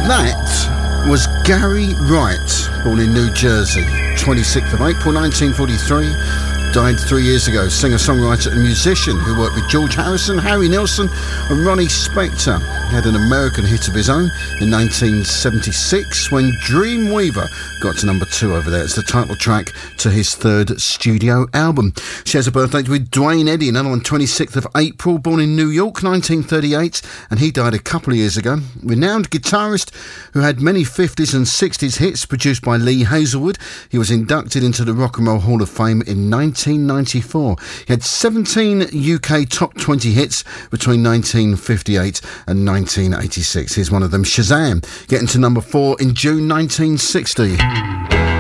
That was Gary Wright, born in New Jersey, 26th of April 1943. Died 3 years ago. Singer-songwriter and musician who worked with George Harrison, Harry Nilsson and Ronnie Spector. He had an American hit of his own in 1976 when Dreamweaver got to number 2 over there. It's the title track to his third studio album. She has a birthday with Dwayne Eddy, another on 26th of April, born in New York, 1938, and he died a couple of years ago. Renowned guitarist who had many 50s and 60s hits produced by Lee Hazelwood. He was inducted into the Rock and Roll Hall of Fame in 1994. He had 17 UK top 20 hits between 1958 and 1986. Here's one of them, Shazam, getting to number 4 in June 1960.